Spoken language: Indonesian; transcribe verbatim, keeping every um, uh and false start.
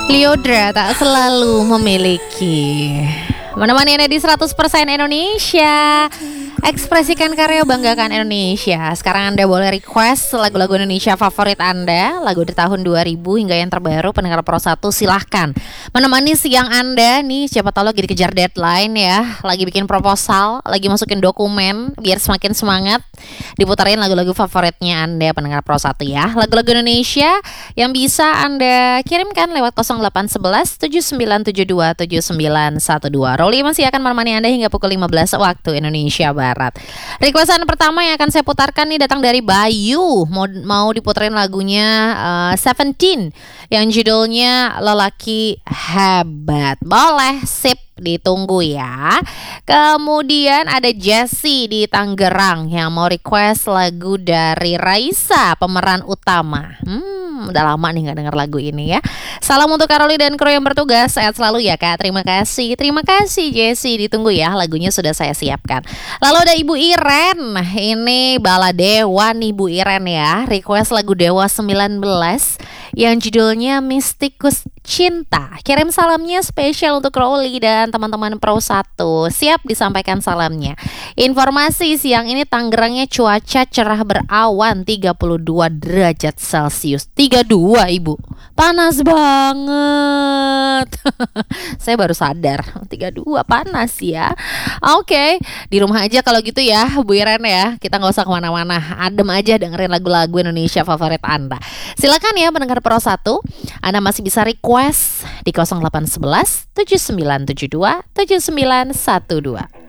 Lyodra tak selalu memiliki. Menemani Anda di seratus persen Indonesia. Ekspresikan karya, banggakan Indonesia. Sekarang Anda boleh request lagu-lagu Indonesia favorit Anda, lagu di tahun dua ribu hingga yang terbaru. Pendengar Pro satu silahkan menemani siang Anda nih. Siapa tahu lagi dikejar deadline ya, lagi bikin proposal, lagi masukin dokumen, biar semakin semangat. Diputarin lagu-lagu favoritnya Anda, pendengar Pro satu ya. Lagu-lagu Indonesia yang bisa Anda kirimkan lewat nol delapan satu satu tujuh sembilan tujuh dua tujuh sembilan satu dua. Rolly masih akan menemani Anda hingga pukul lima belas waktu Indonesia Barat. Requestan pertama yang akan saya putarkan nih datang dari Bayu. Mau, mau diputerin lagunya uh, Seventeen yang judulnya Lelaki Hebat. Boleh, sip, ditunggu ya. Kemudian ada Jessie di Tangerang yang mau request lagu dari Raisa, pemeran utama. Hmm, udah lama nih gak denger lagu ini ya. Salam untuk Karoli dan kru yang bertugas. Sehat selalu ya Kak. Terima kasih. Terima kasih Jessie. Ditunggu ya. Lagunya sudah saya siapkan. Lalu ada Ibu Iren. Ini Baladewa nih Bu Iren ya. Request lagu Dewa sembilan belas yang judulnya Mistikus Cinta. Kirim salamnya spesial untuk Crowley dan teman-teman Pro satu. Siap disampaikan salamnya. Informasi siang ini Tangerangnya cuaca cerah berawan tiga puluh dua derajat Celcius. tiga puluh dua Ibu. Panas banget. Saya baru sadar tiga puluh dua panas ya. Oke, okay. Di rumah aja kalau gitu ya Bu Iren ya. Kita gak usah kemana-mana. Adem aja dengerin lagu-lagu Indonesia favorit Anda. Silakan ya pendengar Pro satu. Anda masih bisa request di nol delapan satu satu tujuh sembilan tujuh dua tujuh sembilan satu dua.